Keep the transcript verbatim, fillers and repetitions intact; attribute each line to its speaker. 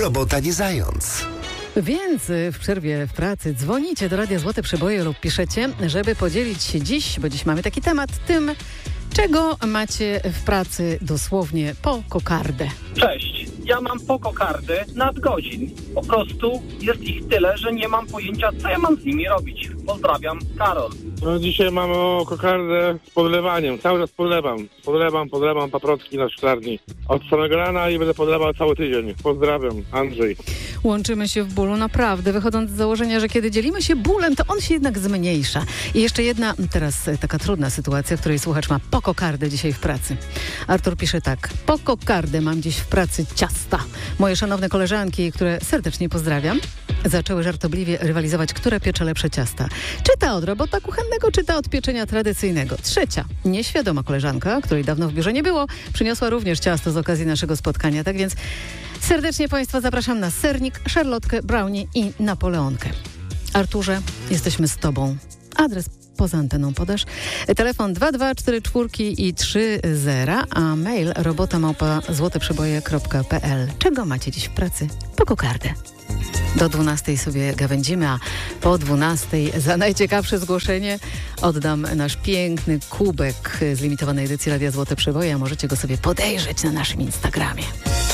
Speaker 1: Robota nie zając.
Speaker 2: Więc w przerwie w pracy dzwonicie do Radia Złote Przeboje lub piszecie, żeby podzielić się dziś, bo dziś mamy taki temat, tym, czego macie w pracy dosłownie po kokardę.
Speaker 3: Cześć, ja mam po kokardy nadgodzin. Po prostu jest ich tyle, że nie mam pojęcia, co ja mam z nimi robić. Pozdrawiam, Karol.
Speaker 4: No dzisiaj mamy o kokardę z podlewaniem. Cały czas podlewam. Podlewam, podlewam paprotki na szklarni. Od samego rana i będę podlewał cały tydzień. Pozdrawiam, Andrzej.
Speaker 2: Łączymy się w bólu, naprawdę, wychodząc z założenia, że kiedy dzielimy się bólem, to on się jednak zmniejsza. I jeszcze jedna, teraz taka trudna sytuacja, w której słuchacz ma po kokardę dzisiaj w pracy. Artur pisze tak. Po kokardę mam dziś w pracy ciasta. Moje szanowne koleżanki, które serdecznie pozdrawiam, zaczęły żartobliwie rywalizować, która piecze lepsze ciasta. Czy ta od robota kuchennego, czy ta od pieczenia tradycyjnego. Trzecia, nieświadoma koleżanka, której dawno w biurze nie było, przyniosła również ciasto z okazji naszego spotkania. Tak więc serdecznie Państwa zapraszam na sernik, szarlotkę, brownie i napoleonkę. Arturze, jesteśmy z Tobą. Adres poza anteną podasz. Telefon dwa dwa cztery cztery i trzy zero, a mail robota małpa złoteprzeboje kropka p l. Czego macie dziś w pracy? Po kokardę. Do dwunastej sobie gawędzimy, a po dwunastej za najciekawsze zgłoszenie oddam nasz piękny kubek z limitowanej edycji Radia Złote Przeboje, a możecie go sobie podejrzeć na naszym Instagramie.